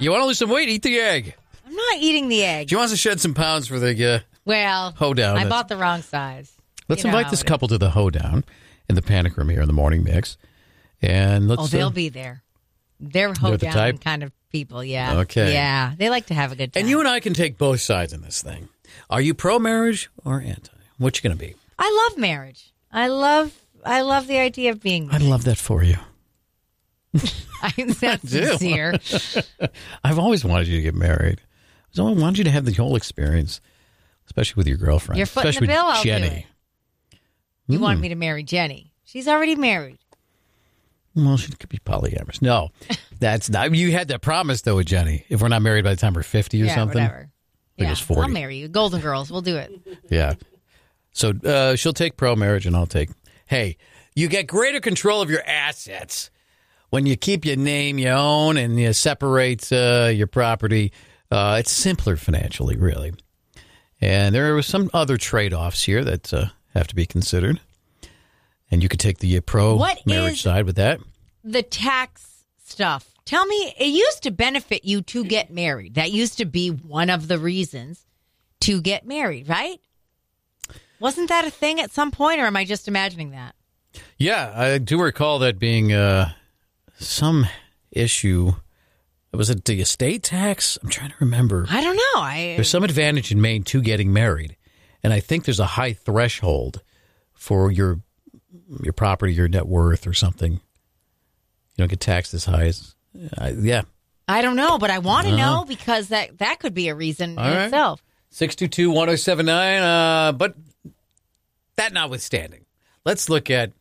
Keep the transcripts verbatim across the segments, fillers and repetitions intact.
You want to lose some weight? Eat the egg. I'm not eating the egg. She wants to shed some pounds for the uh, well, hoedown. I bought the wrong size. Let's You know invite how this it couple to the hoedown in the Panic Room here in the Morning Mix. And let's. Oh, they'll uh, be there. They're They're the hoedown type? kind of people, yeah. Okay. Yeah, they like to have a good time. And you and I can take both sides in this thing. Are you pro-marriage or anti? What you going to be? I love marriage. I love I love the idea of being I love that for you. I'm that's do. sincere. I've always wanted you to get married. I always wanted you to have the whole experience, especially with your girlfriend. You're footing especially the bill, with I'll do Jenny. it. You Mm. want me to marry Jenny. She's already married. Well, she could be polyamorous. No, that's not. You had that promise, though, with Jenny. If we're not married by the time we're fifty or yeah, something. whatever. I think Yeah, it's forty. I'll marry you. Golden Girls. We'll do it. Yeah. So uh, she'll take pro-marriage and I'll take, hey, you get greater control of your assets when you keep your name, you own, and you separate uh, your property. Uh, it's simpler financially, really. And there are some other trade-offs here that uh, have to be considered. And you could take the uh, pro-marriage What is- side with that. The tax stuff. Tell me, it used to benefit you to get married. That used to be one of the reasons to get married, right? Wasn't that a thing at some point, or am I just imagining that? Yeah, I do recall that being uh, some issue. Was it the estate tax? I'm trying to remember. I don't know. I There's some advantage in Maine to getting married, and I think there's a high threshold for your your property, your net worth, or something. You don't get taxed as high as uh, yeah. I don't know, but I want to Uh-huh. know because that that could be a reason All in right. itself. six two two, one oh seven nine. Uh, but that notwithstanding, let's look at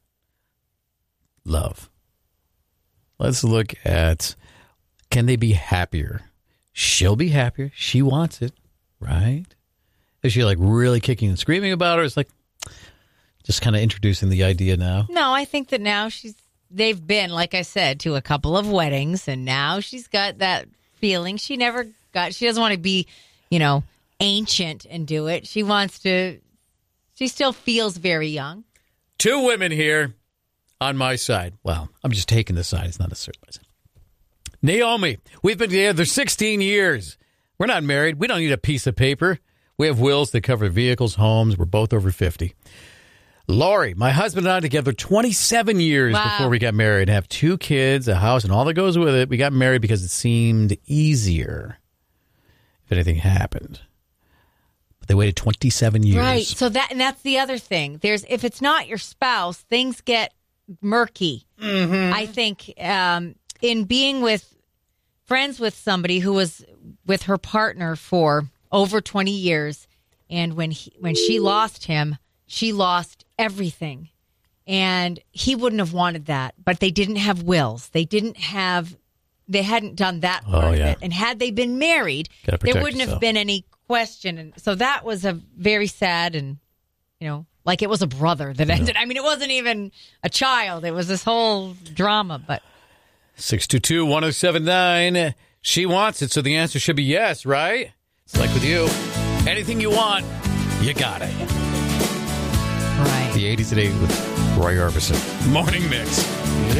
love. Let's look at, can they be happier? She'll be happier. She wants it, right? Is she like really kicking and screaming about it? Or it's like just kind of introducing the idea now. No, I think that now she's. They've been, like I said, to a couple of weddings, and now she's got that feeling. She never got. She doesn't want to be, you know, ancient and do it. She wants to. She still feels very young. Two women here on my side. Well, I'm just taking the side. It's not a certain side. Naomi, we've been together sixteen years. We're not married. We don't need a piece of paper. We have wills that cover vehicles, homes. We're both over fifty. Lori, my husband and I together twenty-seven years Wow. before we got married. Have two kids, a house, and all that goes with it. We got married because it seemed easier if anything happened. But they waited twenty-seven years. Right. So that and that's the other thing. There's if it's not your spouse, things get murky. Mm-hmm. I think um, in being with friends with somebody who was with her partner for over twenty years, and when he, when she lost him, she lost everything. And he wouldn't have wanted that, but they didn't have wills. They didn't have, they hadn't done that part Oh, yeah. of it. And had they been married, Gotta protect there wouldn't yourself. have been any question. And so that was a very sad and, you know, like it was a brother that ended. I mean, it wasn't even a child. It was this whole drama, but. six two two, one oh seven nine. She wants it, so the answer should be yes, right? It's like with you. Anything you want, you got it. Right. The eighties today with Roy Orbison. Morning Mix.